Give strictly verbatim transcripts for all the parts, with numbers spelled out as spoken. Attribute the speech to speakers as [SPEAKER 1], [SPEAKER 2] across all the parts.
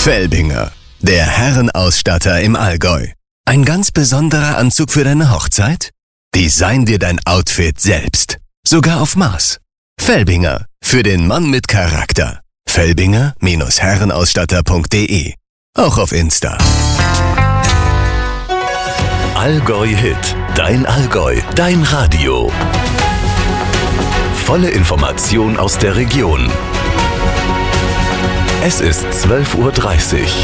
[SPEAKER 1] Felbinger, der Herrenausstatter im Allgäu. Ein ganz besonderer Anzug für deine Hochzeit? Design dir dein Outfit selbst. Sogar auf Maß. Felbinger, für den Mann mit Charakter. Felbinger Herrenausstatter punkt de. Auch auf Insta.
[SPEAKER 2] Allgäu Hit. Dein Allgäu. Dein Radio. Volle Information aus der Region. Es ist zwölf Uhr dreißig.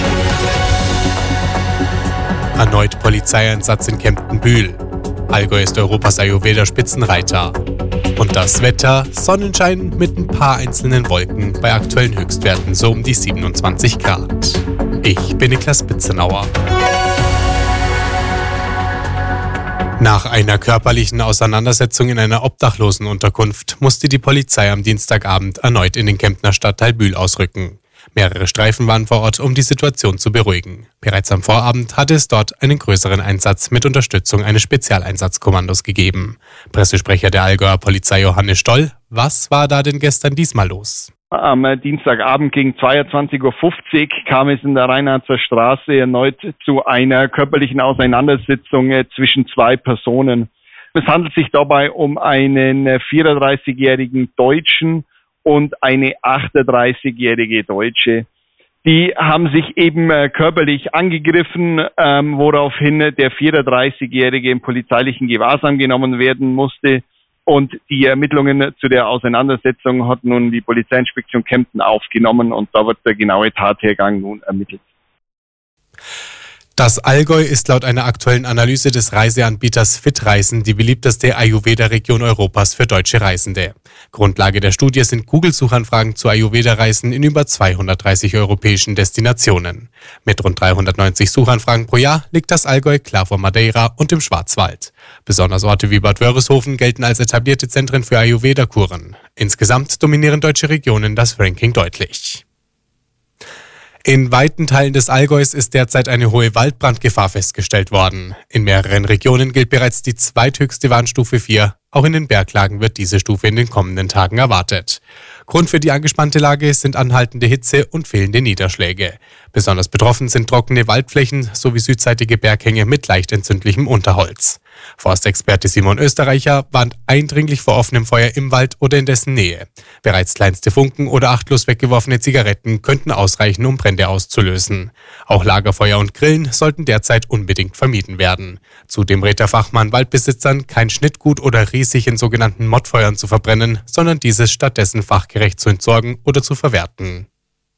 [SPEAKER 3] Erneut Polizeieinsatz in Kempten-Bühl. Allgäu ist Europas Ayurveda-Spitzenreiter. Und das Wetter: Sonnenschein mit ein paar einzelnen Wolken bei aktuellen Höchstwerten so um die siebenundzwanzig Grad. Ich bin Niklas Bitzenauer. Nach einer körperlichen Auseinandersetzung in einer Obdachlosenunterkunft musste die Polizei am Dienstagabend erneut in den Kemptner Stadtteil Bühl ausrücken. Mehrere Streifen waren vor Ort, um die Situation zu beruhigen. Bereits am Vorabend hatte es dort einen größeren Einsatz mit Unterstützung eines Spezialeinsatzkommandos gegeben. Pressesprecher der Allgäuer Polizei Johannes Stoll: Was war da denn gestern diesmal los?
[SPEAKER 4] Am Dienstagabend gegen zweiundzwanzig Uhr fünfzig kam es in der Reinharzer Straße erneut zu einer körperlichen Auseinandersetzung zwischen zwei Personen. Es handelt sich dabei um einen vierunddreißigjährigen Deutschen und eine achtunddreißigjährige Deutsche. Die haben sich eben körperlich angegriffen, ähm, woraufhin der vierunddreißigjährige im polizeilichen Gewahrsam genommen werden musste. Und die Ermittlungen zu der Auseinandersetzung hat nun die Polizeiinspektion Kempten aufgenommen und da wird der genaue Tathergang nun ermittelt.
[SPEAKER 3] Das Allgäu ist laut einer aktuellen Analyse des Reiseanbieters Fitreisen die beliebteste Ayurveda-Region Europas für deutsche Reisende. Grundlage der Studie sind Google-Suchanfragen zu Ayurveda-Reisen in über zweihundertdreißig europäischen Destinationen. Mit rund dreihundertneunzig Suchanfragen pro Jahr liegt das Allgäu klar vor Madeira und dem Schwarzwald. Besonders Orte wie Bad Wörishofen gelten als etablierte Zentren für Ayurveda-Kuren. Insgesamt dominieren deutsche Regionen das Ranking deutlich. In weiten Teilen des Allgäus ist derzeit eine hohe Waldbrandgefahr festgestellt worden. In mehreren Regionen gilt bereits die zweithöchste Warnstufe vier. Auch in den Berglagen wird diese Stufe in den kommenden Tagen erwartet. Grund für die angespannte Lage sind anhaltende Hitze und fehlende Niederschläge. Besonders betroffen sind trockene Waldflächen sowie südseitige Berghänge mit leicht entzündlichem Unterholz. Forstexperte Simon Österreicher warnt eindringlich vor offenem Feuer im Wald oder in dessen Nähe. Bereits kleinste Funken oder achtlos weggeworfene Zigaretten könnten ausreichen, um Brände auszulösen. Auch Lagerfeuer und Grillen sollten derzeit unbedingt vermieden werden. Zudem rät der Fachmann Waldbesitzern, kein Schnittgut oder Riesig in sogenannten Mottfeuern zu verbrennen, sondern dieses stattdessen fachgerecht zu entsorgen oder zu verwerten.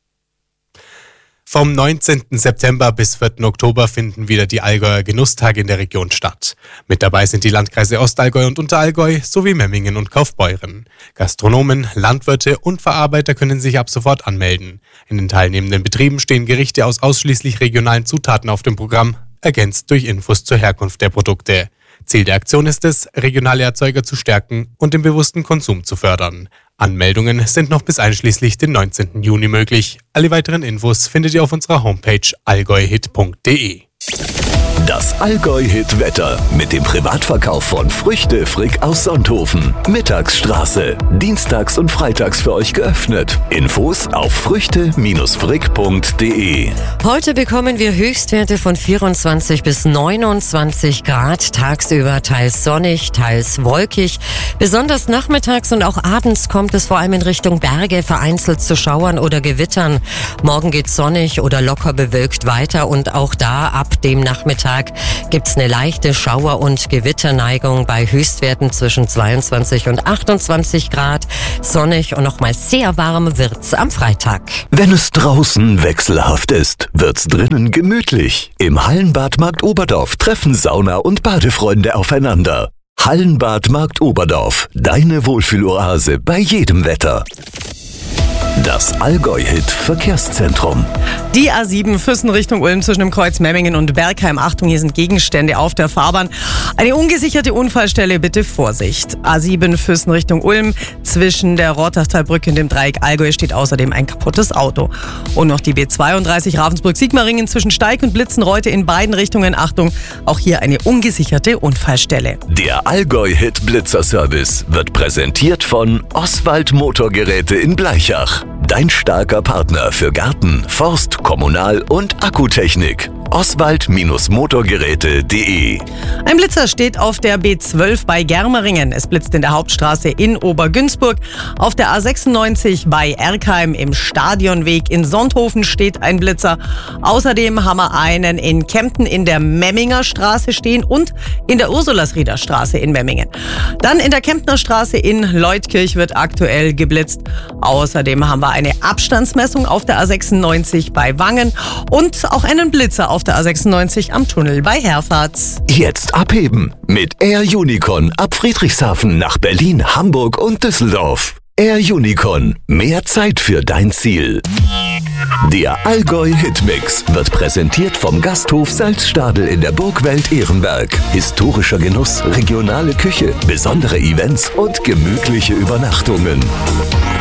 [SPEAKER 3] Vom neunzehnten September bis vierten Oktober finden wieder die Allgäuer Genusstage in der Region statt. Mit dabei sind die Landkreise Ostallgäu und Unterallgäu sowie Memmingen und Kaufbeuren. Gastronomen, Landwirte und Verarbeiter können sich ab sofort anmelden. In den teilnehmenden Betrieben stehen Gerichte aus ausschließlich regionalen Zutaten auf dem Programm, ergänzt durch Infos zur Herkunft der Produkte. Ziel der Aktion ist es, regionale Erzeuger zu stärken und den bewussten Konsum zu fördern. Anmeldungen sind noch bis einschließlich den neunzehnten Juni möglich. Alle weiteren Infos findet ihr auf unserer Homepage allgäuhit punkt de.
[SPEAKER 2] Das Allgäu-Hit-Wetter mit dem Privatverkauf von Früchte Frick aus Sonthofen. Mittagsstraße. Dienstags und freitags für euch geöffnet. Infos auf früchte frick punkt de.
[SPEAKER 5] Heute bekommen wir Höchstwerte von vierundzwanzig bis neunundzwanzig Grad. Tagsüber teils sonnig, teils wolkig. Besonders nachmittags und auch abends kommt es vor allem in Richtung Berge vereinzelt zu Schauern oder Gewittern. Morgen geht's sonnig oder locker bewölkt weiter und auch da ab dem Nachmittag gibt es eine leichte Schauer- und Gewitterneigung bei Höchstwerten zwischen zweiundzwanzig und achtundzwanzig Grad. Sonnig und nochmal sehr warm wird's am Freitag.
[SPEAKER 2] Wenn es draußen wechselhaft ist, wird's drinnen gemütlich. Im Hallenbad Markt Oberdorf treffen Sauna- und Badefreunde aufeinander. Hallenbad Markt Oberdorf, deine Wohlfühloase bei jedem Wetter. Das Allgäu-Hit-Verkehrszentrum.
[SPEAKER 6] Die A sieben Füssen Richtung Ulm zwischen dem Kreuz Memmingen und Bergheim. Achtung, hier sind Gegenstände auf der Fahrbahn. Eine ungesicherte Unfallstelle, bitte Vorsicht. A sieben Füssen Richtung Ulm zwischen der Rottachtalbrücke und dem Dreieck Allgäu steht außerdem ein kaputtes Auto. Und noch die B zweiunddreißig Ravensburg-Sigmaringen zwischen Steig und Blitzenreute in beiden Richtungen. Achtung, auch hier eine ungesicherte Unfallstelle.
[SPEAKER 2] Der Allgäu-Hit-Blitzer-Service wird präsentiert von Oswald Motorgeräte in Bleichach. dein starker Partner für Garten, Forst, Kommunal- und Akkutechnik. Oswald Motorgeräte punkt de.
[SPEAKER 6] Ein Blitzer steht auf der B zwölf bei Germeringen. Es blitzt in der Hauptstraße in Obergünzburg. Auf der A sechsundneunzig bei Erkheim im Stadionweg in Sonthofen steht ein Blitzer. Außerdem haben wir einen in Kempten in der Memminger Straße stehen und in der Ursulasrieder Straße in Memmingen. Dann in der Kemptner Straße in Leutkirch wird aktuell geblitzt. Außerdem haben wir eine Abstandsmessung auf der A sechsundneunzig bei Wangen und auch einen Blitzer auf der A sechsundneunzig am Tunnel bei Herfahrt.
[SPEAKER 2] Jetzt abheben mit Air Unicorn ab Friedrichshafen nach Berlin, Hamburg und Düsseldorf. Air Unicorn, mehr Zeit für dein Ziel. Der Allgäu Hitmix wird präsentiert vom Gasthof Salzstadel in der Burgwelt Ehrenberg. Historischer Genuss, regionale Küche, besondere Events und gemütliche Übernachtungen.